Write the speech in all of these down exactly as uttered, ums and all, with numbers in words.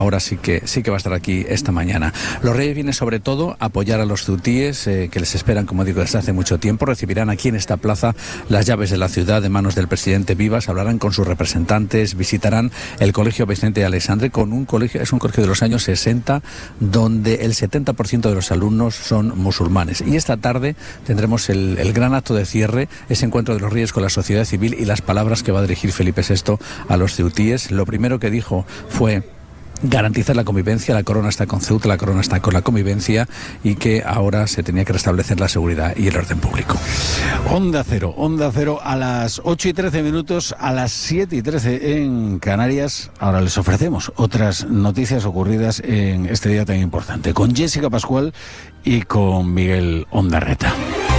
Ahora sí que sí que va a estar aquí esta mañana. Los Reyes vienen sobre todo a apoyar a los ceutíes eh, que les esperan, como digo, desde hace mucho tiempo. Recibirán aquí en esta plaza las llaves de la ciudad de manos del presidente Vivas, hablarán con sus representantes, visitarán el Colegio Vicente Aleixandre, con un colegio, es un colegio de los años sesenta, donde el setenta por ciento de los alumnos son musulmanes. Y esta tarde tendremos el, el gran acto de cierre, ese encuentro de los Reyes con la sociedad civil y las palabras que va a dirigir Felipe sexto a los ceutíes. Lo primero que dijo fue garantizar la convivencia, la corona está con Ceuta, la corona está con la convivencia, y que ahora se tenía que restablecer la seguridad y el orden público. Onda Cero, Onda Cero a las ocho y trece minutos, a las siete y trece en Canarias. Ahora les ofrecemos otras noticias ocurridas en este día tan importante, con Jessica Pascual y con Miguel Ondarreta.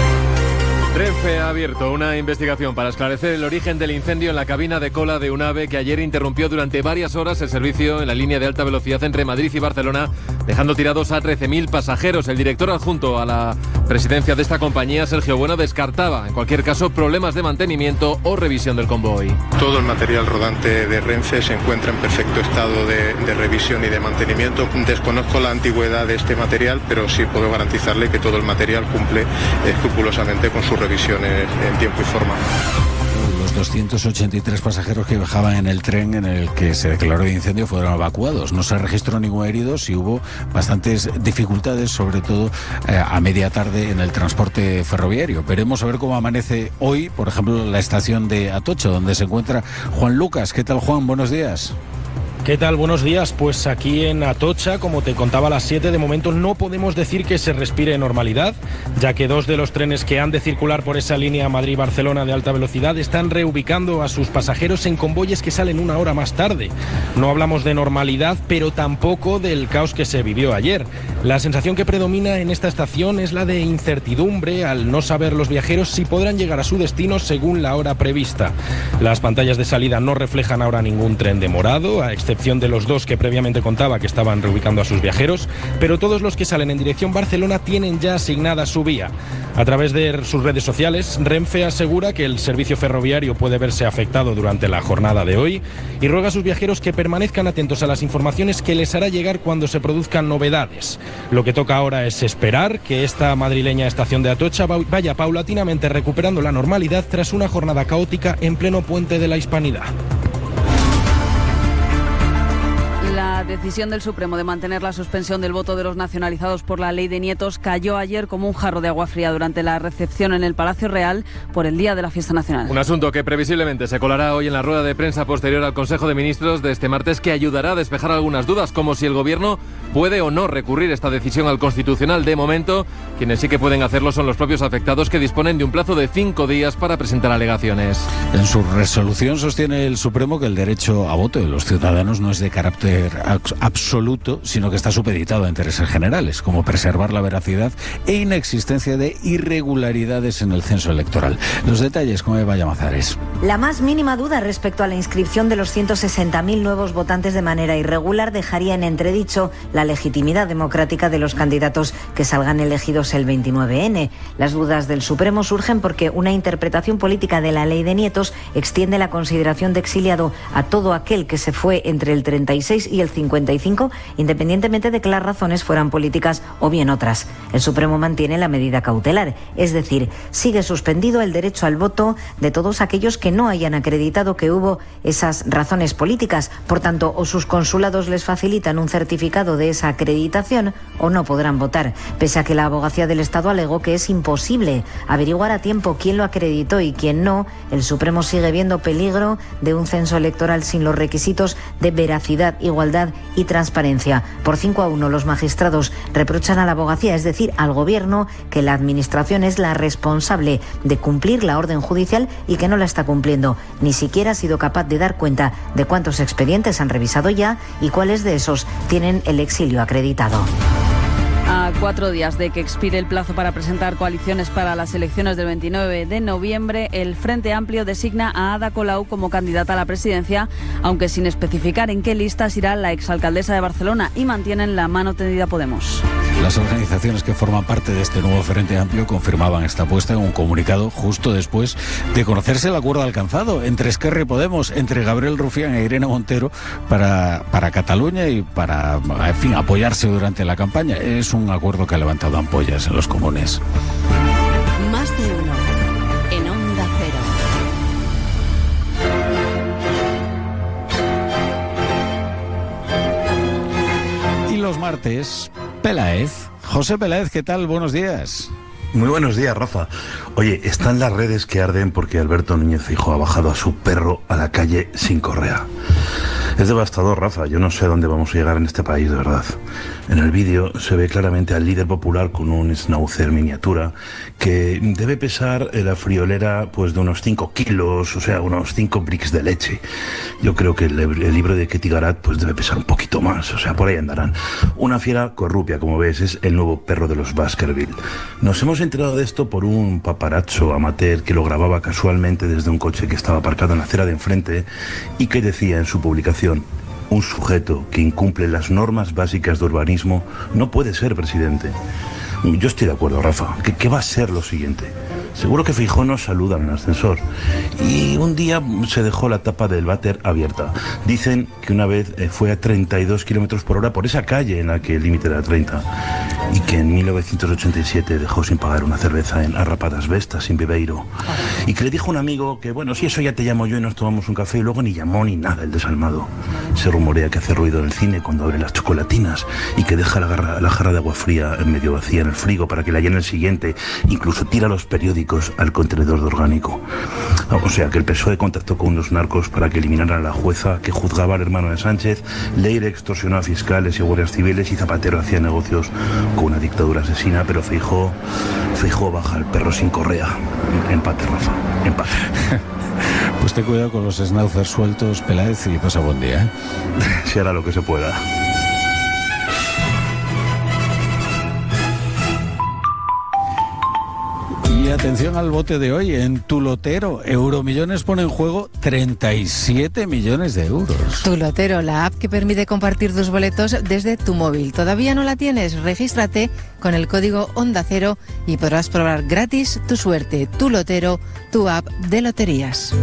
Renfe ha abierto una investigación para esclarecer el origen del incendio en la cabina de cola de un AVE que ayer interrumpió durante varias horas el servicio en la línea de alta velocidad entre Madrid y Barcelona, dejando tirados a trece mil pasajeros. El director adjunto a la presidencia de esta compañía, Sergio Bueno, descartaba, en cualquier caso, problemas de mantenimiento o revisión del convoy. Todo el material rodante de Renfe se encuentra en perfecto estado de, de revisión y de mantenimiento. Desconozco la antigüedad de este material, pero sí puedo garantizarle que todo el material cumple escrupulosamente con sus revisiones en tiempo y forma. Los doscientos ochenta y tres pasajeros que viajaban en el tren en el que se declaró el incendio fueron evacuados. No se registró ningún herido, sí hubo bastantes dificultades, sobre todo eh, a media tarde en el transporte ferroviario. Veremos a ver cómo amanece hoy, por ejemplo, la estación de Atocha, donde se encuentra Juan Lucas. ¿Qué tal, Juan? Buenos días. ¿Qué tal? Buenos días. Pues aquí en Atocha, como te contaba a las siete, de momento no podemos decir que se respire normalidad, ya que dos de los trenes que han de circular por esa línea Madrid-Barcelona de alta velocidad están reubicando a sus pasajeros en convoyes que salen una hora más tarde. No hablamos de normalidad, pero tampoco del caos que se vivió ayer. La sensación que predomina en esta estación es la de incertidumbre al no saber los viajeros si podrán llegar a su destino según la hora prevista. Las pantallas de salida no reflejan ahora ningún tren demorado, a excepción de los dos que previamente contaba que estaban reubicando a sus viajeros, pero todos los que salen en dirección Barcelona tienen ya asignada su vía. A través de sus redes sociales, Renfe asegura que el servicio ferroviario puede verse afectado durante la jornada de hoy y ruega a sus viajeros que permanezcan atentos a las informaciones que les hará llegar cuando se produzcan novedades. Lo que toca ahora es esperar que esta madrileña estación de Atocha vaya paulatinamente recuperando la normalidad tras una jornada caótica en pleno puente de la Hispanidad. La decisión del Supremo de mantener la suspensión del voto de los nacionalizados por la ley de nietos cayó ayer como un jarro de agua fría durante la recepción en el Palacio Real por el día de la fiesta nacional. Un asunto que previsiblemente se colará hoy en la rueda de prensa posterior al Consejo de Ministros de este martes, que ayudará a despejar algunas dudas, como si el Gobierno puede o no recurrir esta decisión al Constitucional. De momento, quienes sí que pueden hacerlo son los propios afectados, que disponen de un plazo de cinco días para presentar alegaciones. En su resolución sostiene el Supremo que el derecho a voto de los ciudadanos no es de carácter absoluto, sino que está supeditado a intereses generales, como preservar la veracidad e inexistencia de irregularidades en el censo electoral. Los detalles con Eva Llamazares. La más mínima duda respecto a la inscripción de los ciento sesenta mil nuevos votantes de manera irregular dejaría en entredicho la legitimidad democrática de los candidatos que salgan elegidos el veintinueve ene. Las dudas del Supremo surgen porque una interpretación política de la ley de nietos extiende la consideración de exiliado a todo aquel que se fue entre el treinta y seis y el cincuenta y cinco, independientemente de que las razones fueran políticas o bien otras. El Supremo mantiene la medida cautelar, es decir, sigue suspendido el derecho al voto de todos aquellos que no hayan acreditado que hubo esas razones políticas. Por tanto, o sus consulados les facilitan un certificado de esa acreditación o no podrán votar, pese a que la Abogacía del Estado alegó que es imposible averiguar a tiempo quién lo acreditó y quién no. El Supremo sigue viendo peligro de un censo electoral sin los requisitos de veracidad, igualdad y transparencia. Por cinco a uno los magistrados reprochan a la Abogacía, es decir, al Gobierno, que la Administración es la responsable de cumplir la orden judicial y que no la está cumpliendo. Ni siquiera ha sido capaz de dar cuenta de cuántos expedientes han revisado ya y cuáles de esos tienen el exilio acreditado. A cuatro días de que expire el plazo para presentar coaliciones para las elecciones del veintinueve de noviembre, el Frente Amplio designa a Ada Colau como candidata a la presidencia, aunque sin especificar en qué listas irá la exalcaldesa de Barcelona, y mantienen la mano tendida a Podemos. Las organizaciones que forman parte de este nuevo Frente Amplio confirmaban esta apuesta en un comunicado justo después de conocerse el acuerdo alcanzado entre Esquerra y Podemos, entre Gabriel Rufián e Irene Montero para, para Cataluña y para, en fin, apoyarse durante la campaña. Es un acuerdo que ha levantado ampollas en los comunes. Más de uno en Onda Cero. Y los martes, Peláez. José Peláez, ¿qué tal? Buenos días. Muy buenos días, Rafa. Oye, están las redes que arden porque Alberto Núñez Feijóo ha bajado a su perro a la calle sin correa. Es devastador, Rafa. Yo no sé a dónde vamos a llegar en este país, de verdad. En el vídeo se ve claramente al líder popular con un schnauzer miniatura que debe pesar la friolera pues de unos cinco kilos, o sea, unos cinco bricks de leche. Yo creo que el, el libro de Ketty Garat pues debe pesar un poquito más, o sea, por ahí andarán. Una fiera corrupia, como ves, es el nuevo perro de los Baskerville. Nos hemos enterado de esto por un paparazzo amateur que lo grababa casualmente desde un coche que estaba aparcado en la acera de enfrente y que decía en su publicación: un sujeto que incumple las normas básicas de urbanismo no puede ser presidente. Yo estoy de acuerdo, Rafa. ¿Qué, qué va a ser lo siguiente? Seguro que Feijóo nos saluda en el ascensor. Y un día se dejó la tapa del váter abierta. Dicen que una vez fue a treinta y dos kilómetros por hora por esa calle en la que el límite era treinta. Y que en mil novecientos ochenta y siete dejó sin pagar una cerveza en Arrapadas Vestas, en Viveiro. Y que le dijo a un amigo que, bueno, si eso ya te llamo yo y nos tomamos un café. Y luego ni llamó ni nada el desalmado. Se rumorea que hace ruido en el cine cuando abre las chocolatinas y que deja la, garra, la jarra de agua fría medio vacía en el frigo para que la llene el siguiente. Incluso tira los periódicos al contenedor de orgánico. O sea, que el P S O E contactó con unos narcos para que eliminaran a la jueza que juzgaba al hermano de Sánchez. Leire extorsionó a fiscales y guardias civiles y Zapatero hacía negocios con una dictadura asesina, pero Feijóo, Feijóo baja el perro sin correa. Empate, Rafa, empate. Pues ten cuidado con los schnauzers sueltos, Peláez, y pasa buen día, ¿eh? Se hará lo que se pueda. Y atención al bote de hoy, en Tu Lotero, Euromillones pone en juego treinta y siete millones de euros. Tu Lotero, la app que permite compartir tus boletos desde tu móvil. ¿Todavía no la tienes? Regístrate con el código Onda Cero y podrás probar gratis tu suerte. Tu Lotero, tu app de loterías.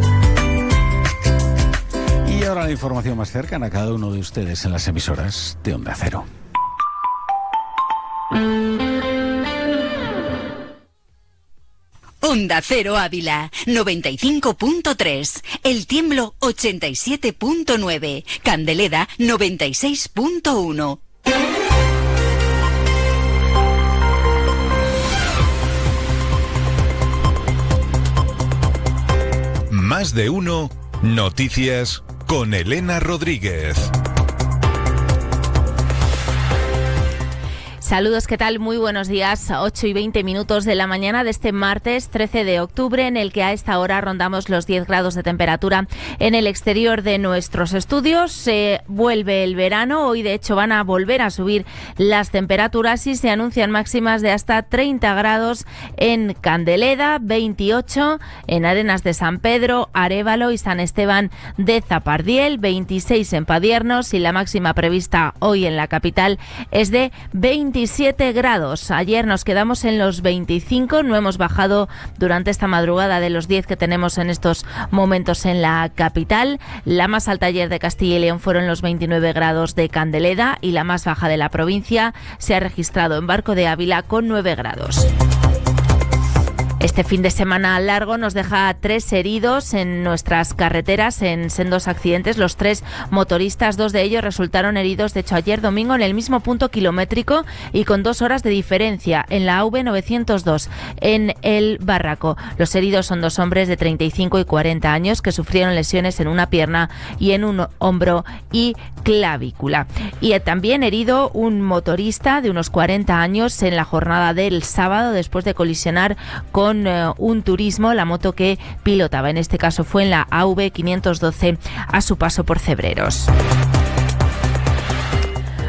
Y ahora la información más cercana a cada uno de ustedes en las emisoras de Onda Cero. Onda Cero Ávila, noventa y cinco punto tres. El Tiemblo, ochenta y siete punto nueve. Candeleda, noventa y seis punto uno. Más de uno, noticias con Elena Rodríguez. Saludos, ¿qué tal? Muy buenos días. ocho y veinte minutos de la mañana de este martes trece de octubre, en el que a esta hora rondamos los diez grados de temperatura en el exterior de nuestros estudios. Se vuelve el verano. Hoy, de hecho, van a volver a subir las temperaturas y se anuncian máximas de hasta treinta grados en Candeleda, veintiocho en Arenas de San Pedro, Arévalo y San Esteban de Zapardiel, veintiséis en Padiernos, y la máxima prevista hoy en la capital es de veintisiete grados. Ayer nos quedamos en los veinticinco, no hemos bajado durante esta madrugada de los diez que tenemos en estos momentos en la capital. La más alta ayer de Castilla y León fueron los veintinueve grados de Candeleda, y la más baja de la provincia se ha registrado en Barco de Ávila con nueve grados. Este fin de semana largo nos deja tres heridos en nuestras carreteras en sendos accidentes. Los tres motoristas, dos de ellos resultaron heridos, de hecho, ayer domingo en el mismo punto kilométrico y con dos horas de diferencia, en la A V novecientos dos, en el Barraco. Los heridos son dos hombres de treinta y cinco y cuarenta años que sufrieron lesiones en una pierna y en un hombro y clavícula. Y también herido un motorista de unos cuarenta años en la jornada del sábado después de colisionar con Con, uh, un turismo, la moto que pilotaba. En este caso fue en la A V quinientos doce a su paso por Cebreros.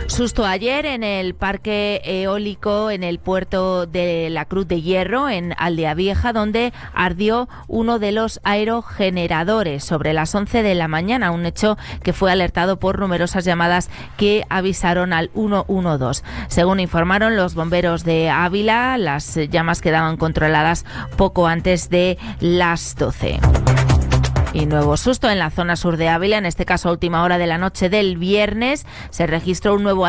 Susto ayer en el parque eólico en el puerto de la Cruz de Hierro, en Aldea Vieja, donde ardió uno de los aerogeneradores sobre las once de la mañana, un hecho que fue alertado por numerosas llamadas que avisaron al uno uno dos. Según informaron los bomberos de Ávila, las llamas quedaban controladas poco antes de las doce. Y nuevo susto en la zona sur de Ávila, en este caso a última hora de la noche del viernes, se registró un nuevo